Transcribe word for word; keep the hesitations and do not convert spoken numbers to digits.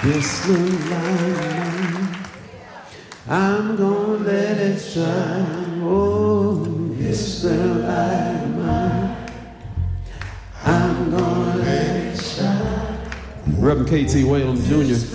This moonlight, I'm gonna let it shine. Oh, this little light of mine, I'm gonna let it shine. Reverend K T Whalen Junior